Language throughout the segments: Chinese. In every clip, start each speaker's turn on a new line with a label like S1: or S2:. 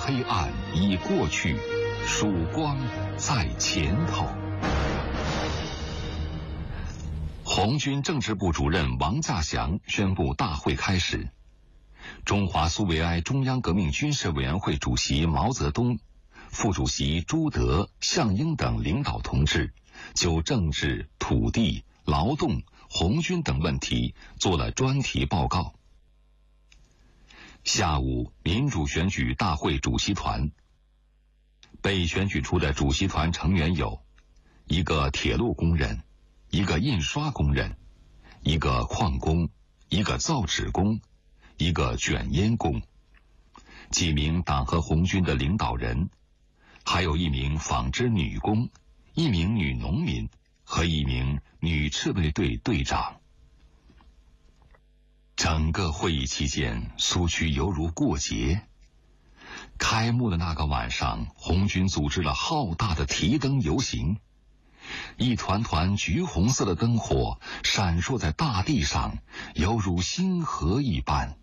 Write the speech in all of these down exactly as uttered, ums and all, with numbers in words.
S1: 黑暗已过去，曙光在前头。红军政治部主任王稼祥宣布大会开始。中华苏维埃中央革命军事委员会主席毛泽东、副主席朱德、项英等领导同志就政治、土地、劳动、红军等问题做了专题报告。下午，民主选举大会主席团被选举出的主席团成员有一个铁路工人，一个印刷工人，一个矿工，一个造纸工，一个卷烟工，几名党和红军的领导人，还有一名纺织女工，一名女农民和一名女赤卫队队长。整个会议期间，苏区犹如过节。开幕的那个晚上，红军组织了浩大的提灯游行，一团团橘红色的灯火闪烁在大地上，犹如星河一般。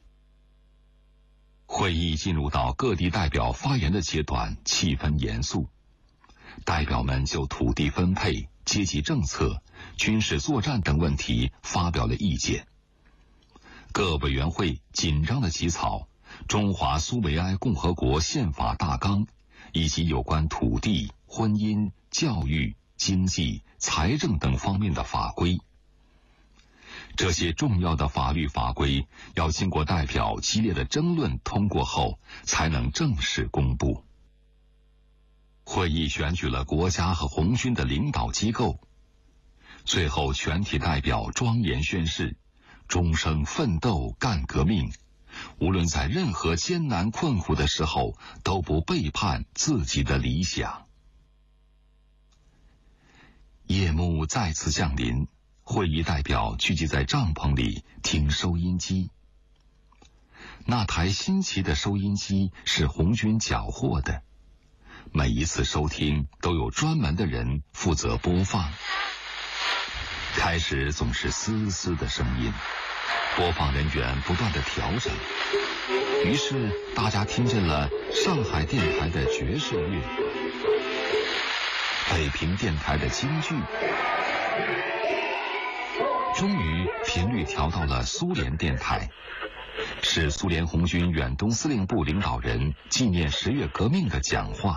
S1: 会议进入到各地代表发言的阶段，气氛严肃。代表们就土地分配、阶级政策、军事作战等问题发表了意见。各委员会紧张地起草《中华苏维埃共和国宪法大纲》以及有关土地、婚姻、教育、经济、财政等方面的法规。这些重要的法律法规要经过代表激烈的争论通过后，才能正式公布。会议选举了国家和红军的领导机构，最后全体代表庄严宣誓，终生奋斗干革命，无论在任何艰难困苦的时候，都不背叛自己的理想。夜幕再次降临，会议代表聚集在帐篷里听收音机。那台新奇的收音机是红军缴获的，每一次收听都有专门的人负责播放。开始总是嘶嘶的声音，播放人员不断的调整，于是大家听见了上海电台的爵士乐，北平电台的京剧，终于频率调到了苏联电台，是苏联红军远东司令部领导人纪念十月革命的讲话。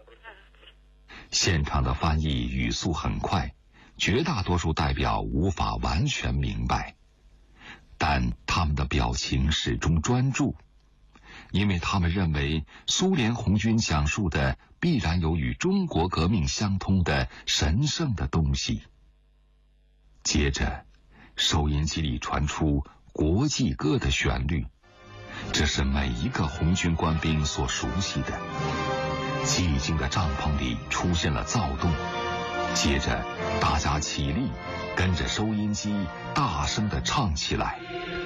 S1: 现场的翻译语速很快，绝大多数代表无法完全明白，但他们的表情始终专注，因为他们认为苏联红军讲述的必然有与中国革命相通的神圣的东西。接着，收音机里传出国际歌的旋律，这是每一个红军官兵所熟悉的。寂静的帐篷里出现了躁动，接着大家起立，跟着收音机大声地唱起来。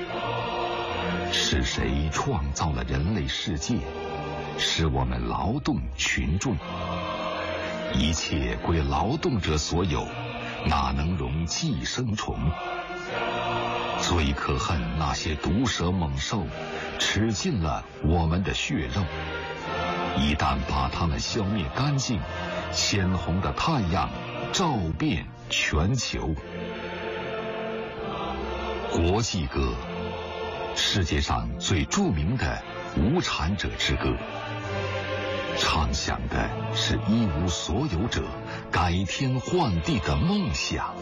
S1: 是谁创造了人类世界？是我们劳动群众，一切归劳动者所有，哪能容寄生虫？最可恨那些毒蛇猛兽，吃尽了我们的血肉。一旦把它们消灭干净，鲜红的太阳照遍全球。国际歌，世界上最著名的无产者之歌，唱响的是一无所有者改天换地的梦想。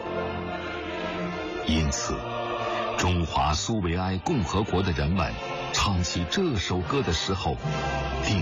S1: 因此，中华苏维埃共和国的人们唱起这首歌的时候，定